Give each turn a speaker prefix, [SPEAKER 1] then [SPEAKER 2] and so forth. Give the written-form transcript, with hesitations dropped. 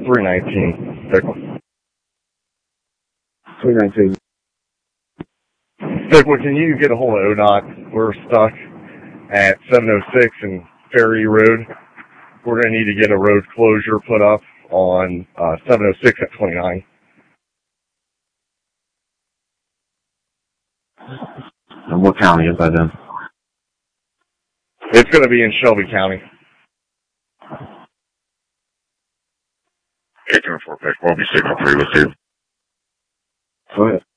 [SPEAKER 1] 319.
[SPEAKER 2] 319.
[SPEAKER 1] Pickwood, can you get a hold of ODOT? We're stuck at 706 and Ferry Road. We're going to need to get a road closure put up on 706 at 29.
[SPEAKER 2] And what county is that in?
[SPEAKER 1] It's going to be in Shelby County.
[SPEAKER 3] 824 Pick, we'll be signal 3 with you.
[SPEAKER 2] Go ahead.